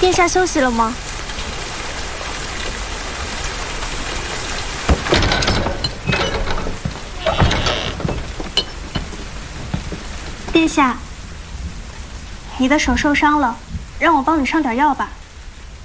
殿下休息了吗？殿下，你的手受伤了，让我帮你上点药吧。